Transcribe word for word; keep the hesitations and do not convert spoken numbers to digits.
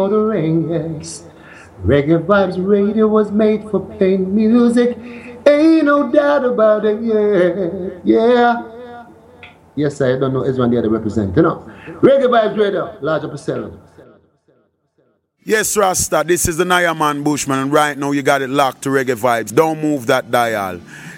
the ring, yes. Reggae Vibes Radio was made for playing music. Ain't no doubt about it, yeah. Yeah. Yes, I don't know Ezra and the other represent, you know. Reggae Vibes Radio, large up a Yes, Rasta, this is the Naya Man Bushman, and right now you got it locked to Reggae Vibes. Don't move that dial.